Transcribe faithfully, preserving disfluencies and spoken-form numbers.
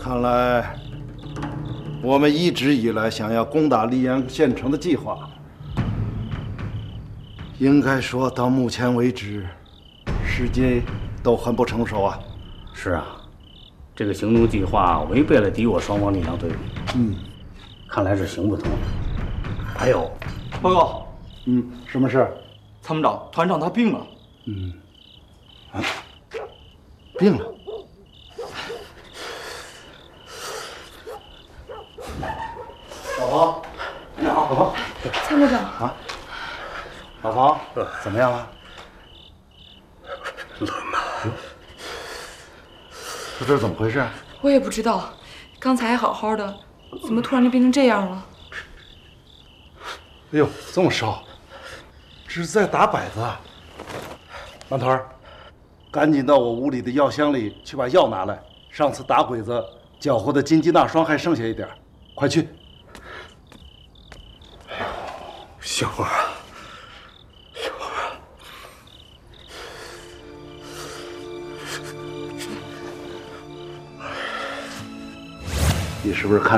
看来我们一直以来想要攻打溧阳县城的计划，应该说到目前为止，时机都很不成熟啊。 是啊，这个行动计划违背了敌我双方力量对比。 嗯， 看来是行不通。还有， 报告， 嗯，什么事？ 参谋长，团长他病了。 嗯，啊，病了。老黄，你好，老黄。 参谋长啊，老黄，怎么样了？ 冷啊！ 这是怎么回事？ 我也不知道，刚才还好好的，怎么突然就变成这样了？ 哎呦，这么烧，这是在打摆子啊！老头儿，赶紧到我屋里的药箱里去把药拿来。上次打鬼子搅和的金鸡纳霜还剩下一点，快去。 小花，小花， 你是不是看